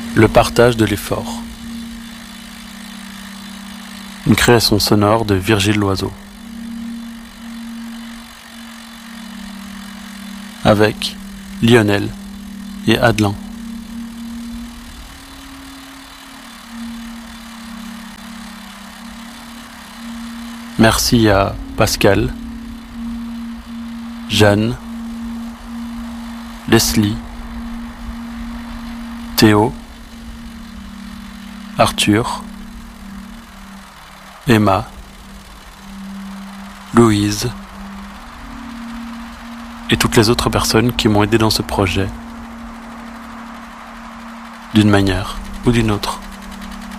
Le partage de l'effort. Une création sonore de Virgile Loiseau. Avec Lionel et Adelan. Merci à Pascal, Jeanne, Leslie, Théo, Arthur, Emma, Louise et toutes les autres personnes qui m'ont aidé dans ce projet, d'une manière ou d'une autre.